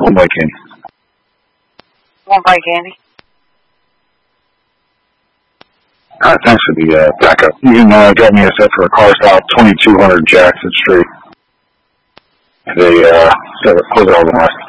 One Mike Andy. One Mike Andy. All right, thanks for the backup. You can get me a set for a car stop, 2200 Jackson Street. They close all the rest.